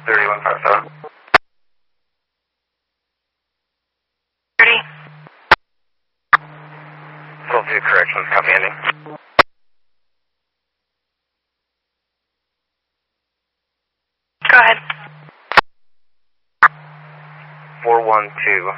3157. 30. Full 2 corrections, copy ending. Go ahead. 412.